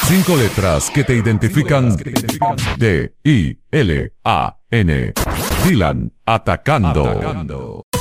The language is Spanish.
5 letras que te identifican. D-I-L-A-N. Dylan Atacando.